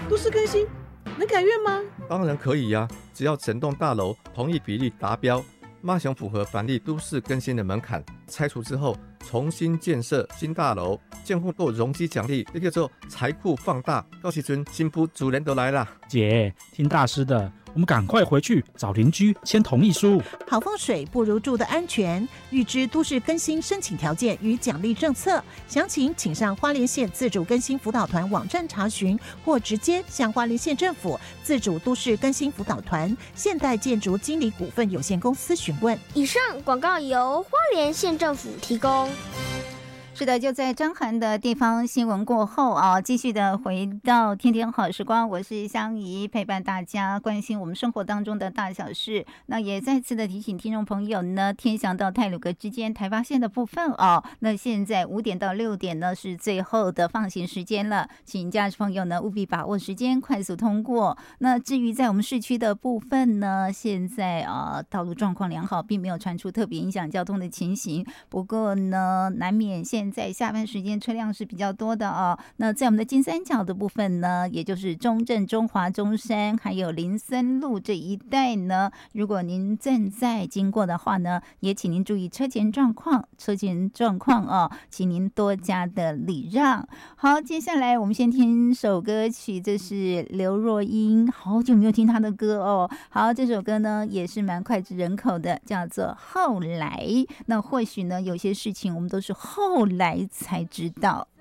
都市更新能改愿吗？ 当然可以呀，只要整栋大楼同意比例达标，马上符合板栗都市更新的门槛，拆除之后重新建设新大楼，建户做容积奖励，这叫做财库放大。到时阵新妇主人都来啦。 姐，听大师的，我们赶快回去找邻居签同意书。 好风水不如住的安全，预知都市更新申请条件与奖励政策，详情请上花莲县自主更新辅导团网站查询，或直接向花莲县政府自主都市更新辅导团现代建筑经理股份有限公司询问。 以上广告由花莲县政府提供。 是的，就在张涵的地方新闻过后啊，继续的回到天天好时光，我是香怡，陪伴大家关心我们生活当中的大小事。那也再次的提醒听众朋友呢，天祥到太鲁阁之间台八线的部分哦，那现在5点到6点呢是最后的放行时间了，请驾驶朋友呢务必把握时间，快速通过。那至于在我们市区的部分呢，现在道路状况良好，并没有传出特别影响交通的情形。不过呢，难免现在下班时间车辆是比较多的哦。那在我们的金三角的部分呢，也就是中正、中华、中山还有林森路这一带呢，如果您正在经过的话呢，也请您注意车前状况哦，请您多加的礼让。好，接下来我们先听首歌曲，这是刘若英，好久没有听她的歌哦。好，这首歌呢也是蛮脍炙人口的，叫做后来。那或许呢有些事情我们都是后来才知道。